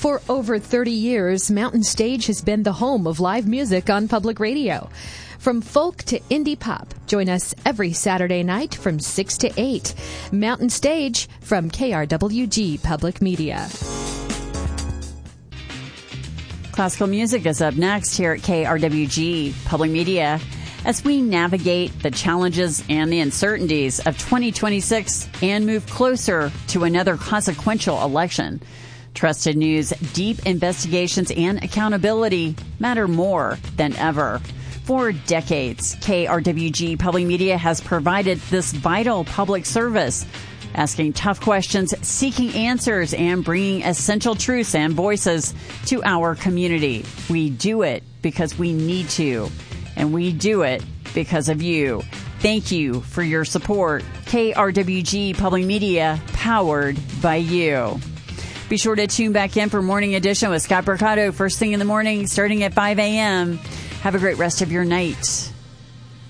For over 30 years, Mountain Stage has been the home of live music on public radio. From folk to indie pop, join us every Saturday night from 6 to 8. Mountain Stage from KRWG Public Media. Classical music is up next here at KRWG Public Media as we navigate the challenges and the uncertainties of 2026 and move closer to another consequential election. Trusted news, deep investigations, and accountability matter more than ever. For decades, KRWG Public Media has provided this vital public service, asking tough questions, seeking answers, and bringing essential truths and voices to our community. We do it because we need to, and we do it because of you. Thank you for your support. KRWG Public Media, powered by you. Be sure to tune back in for Morning Edition with Scott Mercado first thing in the morning, starting at 5 a.m. Have a great rest of your night.